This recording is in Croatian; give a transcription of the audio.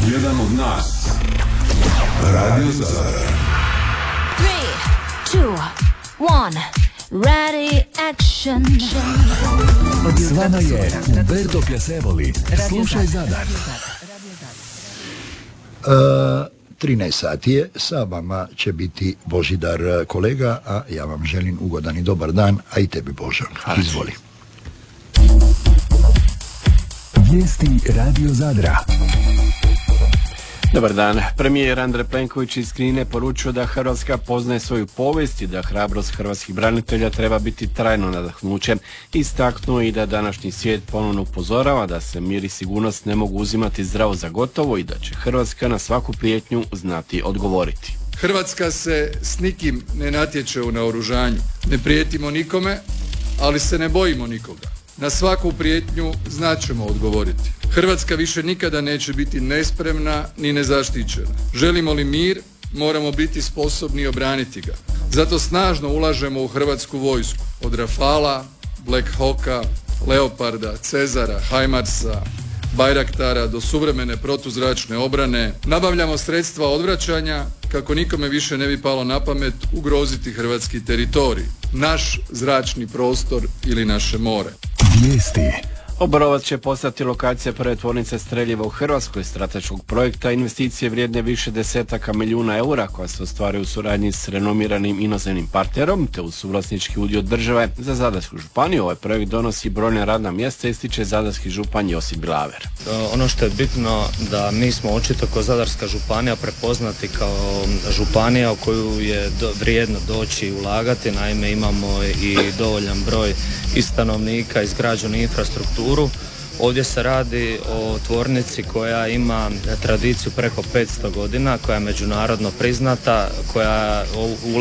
Jedan od nas. Radio Zadar. 3, 2, 1. Ready, action. S vama je Umberto Piacevoli. Slušaj Zadar. 13 sati je, sa vama će biti Božidar kolega, a ja vam želim ugodan i dobar dan, a i tebi Božan. Izvoli. Vijesti Radio Zadra. Dobar dan. Premijer Andrej Plenković iz Knine poručio da Hrvatska poznaje svoju povijest i da hrabrost hrvatskih branitelja treba biti trajno nadahnuće. Istaknuo i da današnji svijet ponovno upozorava da se mir i sigurnost ne mogu uzimati zdravo za gotovo i da će Hrvatska na svaku prijetnju znati odgovoriti. Hrvatska se s nikim ne natječe u naoružanju. Ne prijetimo nikome, ali se ne bojimo nikoga. Na svaku prijetnju znaćemo odgovoriti. Hrvatska više nikada neće biti nespremna ni nezaštićena. Želimo li mir, moramo biti sposobni obraniti ga. Zato snažno ulažemo u hrvatsku vojsku. Od Rafala, Black Hawka, Leoparda, Cezara, Hajmarsa, Bajraktara do suvremene protuzračne obrane. Nabavljamo sredstva odvraćanja kako nikome više ne bi palo na pamet ugroziti hrvatski teritorij, naš zračni prostor ili naše more. Vijesti. Obrovac će postati lokacija prve tvornice streljiva u Hrvatskoj, strateškog projekta investicije vrijedne više desetaka milijuna eura koja se ostvaruje u suradnji s renomiranim inozemnim partnerom te uz suvlasnički udio države. Za Zadarsku županiju ovaj projekt donosi brojna radna mjesta, ističe zadarski župan Josip Bilaver. Ono što je bitno da mi smo očito kao Zadarska županija prepoznati kao županija u koju je vrijedno doći i ulagati. Naime, imamo i dovoljan broj i stanovnika, izgrađenu infrastrukturu. Ovdje se radi o tvornici koja ima tradiciju preko 500 godina, koja je međunarodno priznata, koja